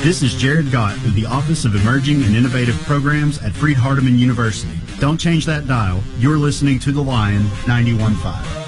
This is Jared Gott with the Office of Emerging and Innovative Programs at Freed-Hardeman University. Don't change that dial. You're listening to The Lion 91.5.